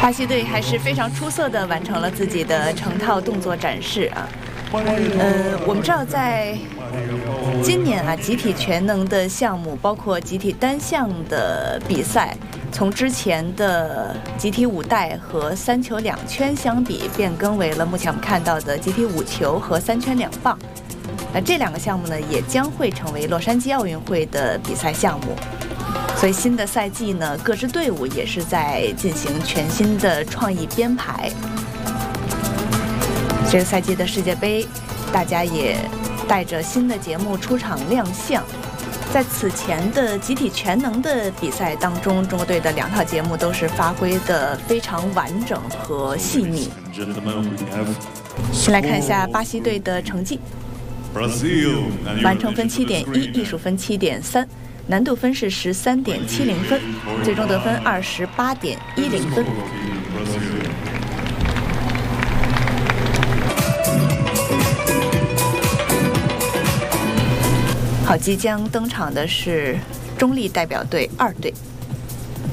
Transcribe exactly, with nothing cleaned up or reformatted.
巴西队还是非常出色的完成了自己的成套动作展示啊。呃，我们知道在今年啊，集体全能的项目，包括集体单项的比赛，从之前的集体五代和三球两圈相比，变更为了目前我们看到的集体五球和三圈两棒。那这两个项目呢，也将会成为洛杉矶奥运会的比赛项目。所以新的赛季呢，各支队伍也是在进行全新的创意编排。这个赛季的世界杯，大家也带着新的节目出场亮相。在此前的集体全能的比赛当中，中国队的两套节目都是发挥得非常完整和细腻。先来看一下巴西队的成绩，完成分七点一，艺术分七点三，难度分是十三点七零分，最终得分二十八点一零分。好，即将登场的是中立代表队二队。